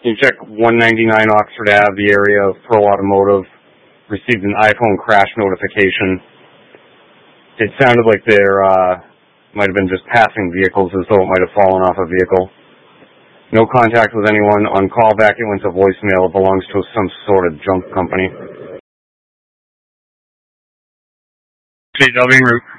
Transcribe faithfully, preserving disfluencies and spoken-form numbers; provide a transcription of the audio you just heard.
Can you check one ninety-nine Oxford Avenue, the area of Pro Automotive? Received an iPhone crash notification. It sounded like there uh, might have been just passing vehicles, as though it might have fallen off a vehicle. No contact with anyone. On call back, it went to voicemail. It belongs to some sort of junk company. J W route.